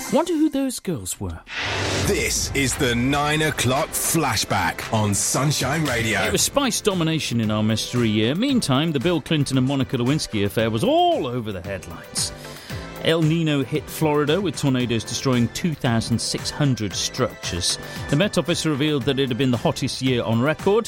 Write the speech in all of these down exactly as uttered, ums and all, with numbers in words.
Wonder who those girls were. This is the nine o'clock flashback on Sunshine Radio. It was Spice domination in our mystery year. Meantime, the Bill Clinton and Monica Lewinsky affair was all over the headlines. El Nino hit Florida with tornadoes destroying two thousand six hundred structures. The Met Office revealed that it had been the hottest year on record.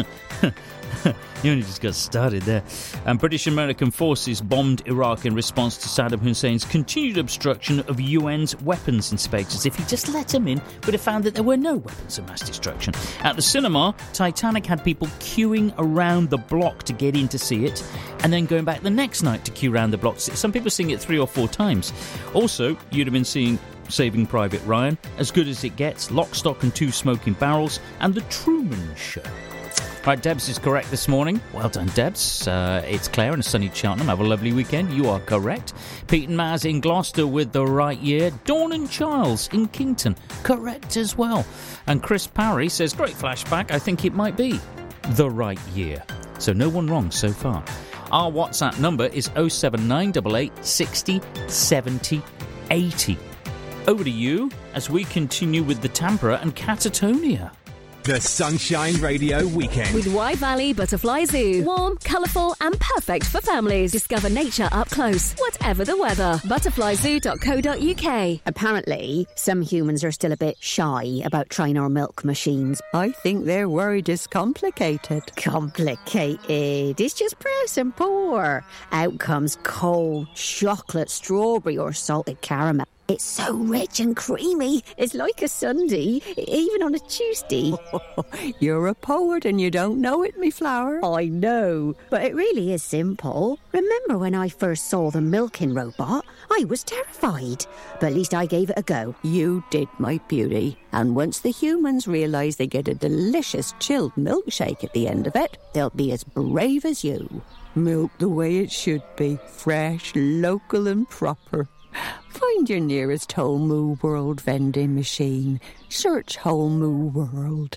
You only just got started there. And British-American forces bombed Iraq in response to Saddam Hussein's continued obstruction of U N's weapons inspectors. If he just let them in, would have found that there were no weapons of mass destruction. At the cinema, Titanic had people queuing around the block to get in to see it, and then going back the next night to queue around the block. Some people seeing it three or four times. Also, you'd have been seeing Saving Private Ryan, As Good As It Gets, Lock, Stock and Two Smoking Barrels, and The Truman Show. Right, Debs is correct this morning. Well done, Debs. Uh, it's Claire in a sunny Cheltenham. Have a lovely weekend. You are correct. Pete and Maz in Gloucester with the right year. Dawn and Charles in Kington. Correct as well. And Chris Parry says, great flashback. I think it might be the right year. So no one wrong so far. Our WhatsApp number is oh seven nine eight eight sixty seventy eighty. Over to you as we continue with the Tampere and Catatonia. The Sunshine Radio Weekend. With Wye Valley Butterfly Zoo. Warm, colourful and perfect for families. Discover nature up close, whatever the weather. butterfly zoo dot co dot uk. Apparently, some humans are still a bit shy about trying our milk machines. I think they're worried it's complicated. Complicated? It's just press and pour. Out comes cold chocolate, strawberry or salted caramel. It's so rich and creamy. It's like a sundae, even on a Tuesday. You're a poet and you don't know it, me flower. I know, but it really is simple. Remember when I first saw the milking robot? I was terrified, but at least I gave it a go. You did, my beauty. And once the humans realise they get a delicious chilled milkshake at the end of it, they'll be as brave as you. Milk the way it should be. Fresh, local and proper. Find your nearest Whole Moo World vending machine. Search Whole Moo World.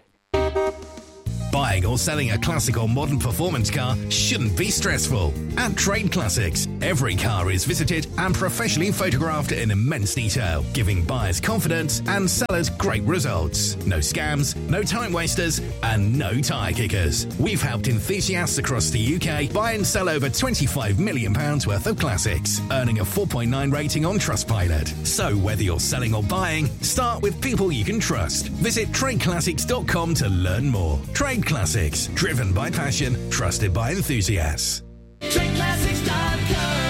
Buying or selling a classic or modern performance car shouldn't be stressful. At Trade Classics, every car is visited and professionally photographed in immense detail, giving buyers confidence and sellers great results. No scams, no time wasters, and no tyre kickers. We've helped enthusiasts across the U K buy and sell over twenty-five million pounds worth of classics, earning a four point nine rating on Trustpilot. So whether you're selling or buying, start with people you can trust. Visit trade classics dot com to learn more. Trade Classics, driven by passion, trusted by enthusiasts. trade classics dot com.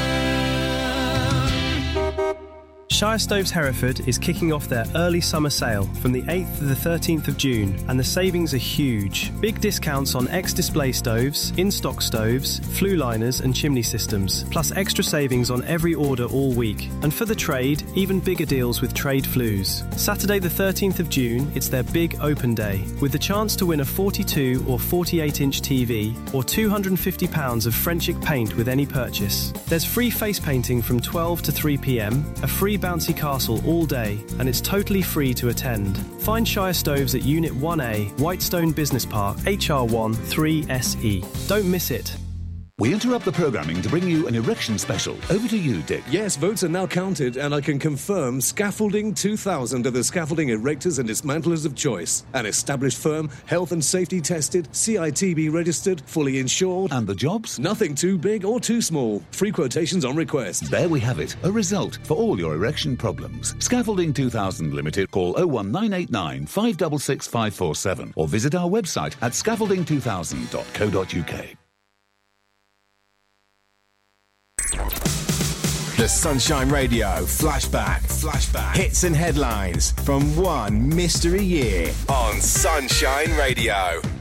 Shire Stoves Hereford is kicking off their early summer sale from the eighth to the thirteenth of June, and the savings are huge. Big discounts on ex-display stoves, in-stock stoves, flue liners and chimney systems, plus extra savings on every order all week. And for the trade, even bigger deals with trade flues. Saturday the thirteenth of June, it's their big open day, with the chance to win a forty-two or forty-eight inch T V or two hundred fifty pounds of Frenchic paint with any purchase. There's free face painting from twelve to three p m, a free bouncy castle all day, and it's totally free to attend. Find Shire Stoves at Unit one A, Whitestone Business Park, H R one three S E. Don't miss it. We interrupt the programming to bring you an erection special. Over to you, Dick. Yes, votes are now counted, and I can confirm Scaffolding two thousand are the scaffolding erectors and dismantlers of choice. An established firm, health and safety tested, C I T B registered, fully insured. And the jobs? Nothing too big or too small. Free quotations on request. There we have it. A result for all your erection problems. Scaffolding two thousand Limited. Call oh one nine eight nine, five six six, five four seven or visit our website at scaffolding two thousand dot co dot uk. The Sunshine Radio Flashback. Flashback. Hits and headlines from one mystery year on Sunshine Radio.